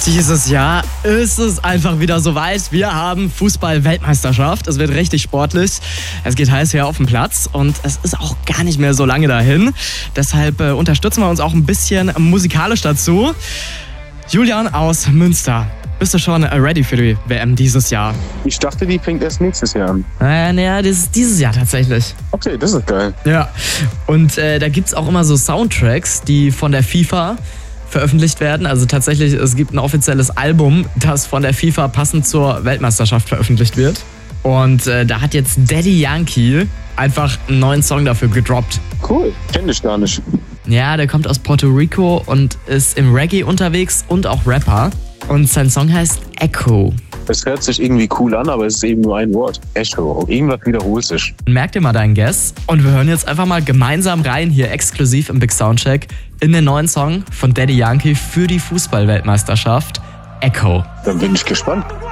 Dieses Jahr ist es einfach wieder soweit. Wir haben Fußball-Weltmeisterschaft. Es wird richtig sportlich. Es geht heiß her auf dem Platz und es ist auch gar nicht mehr so lange dahin. Deshalb unterstützen wir uns auch ein bisschen musikalisch dazu. Julian aus Münster, bist du schon ready für die WM dieses Jahr? Ich dachte, die fängt erst nächstes Jahr an. Naja, das ist dieses Jahr tatsächlich. Okay, das ist geil. Ja, und da gibt es auch immer so Soundtracks, die von der FIFA veröffentlicht werden. Also tatsächlich, es gibt ein offizielles Album, das von der FIFA passend zur Weltmeisterschaft veröffentlicht wird. Und da hat jetzt Daddy Yankee einfach einen neuen Song dafür gedroppt. Cool, kenn ich gar nicht. Ja, der kommt aus Puerto Rico und ist im Reggae unterwegs und auch Rapper. Und sein Song heißt Echo. Es hört sich irgendwie cool an, aber es ist eben nur ein Wort. Echo. Irgendwas wiederholt sich. Merk dir mal deinen Guess. Und wir hören jetzt einfach mal gemeinsam rein, hier exklusiv im Big Soundcheck, in den neuen Song von Daddy Yankee für die Fußball-Weltmeisterschaft, Echo. Dann bin ich gespannt.